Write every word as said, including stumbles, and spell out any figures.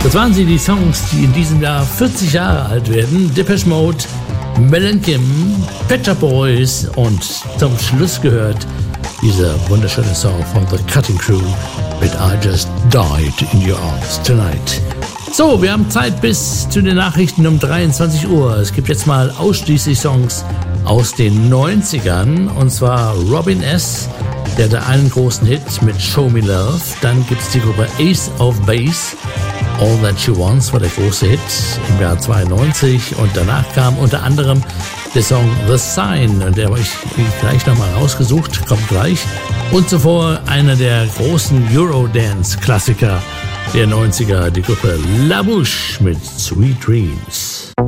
Das waren sie, die Songs, die in diesem Jahr vierzig Jahre alt werden. Depeche Mode, Mel and Kim, Pet Shop Boys und zum Schluss gehört dieser wunderschöne Song von The Cutting Crew mit I Just Died in Your Arms Tonight. So, wir haben Zeit bis zu den Nachrichten um dreiundzwanzig Uhr. Es gibt jetzt mal ausschließlich Songs aus den neunzigern, und zwar Robin S., der hatte einen großen Hit mit Show Me Love. Dann gibt es die Gruppe Ace of Base, All That She Wants war der große Hit im Jahr zweiundneunzig, und danach kam unter anderem der Song The Sign, und der habe ich gleich nochmal rausgesucht, kommt gleich. Und zuvor einer der großen Eurodance-Klassiker der neunziger, die Gruppe La Bouche mit Sweet Dreams.